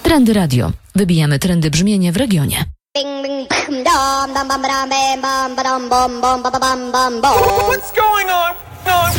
Trendy Radio. Wybijamy trendy brzmienia w regionie. What's going on?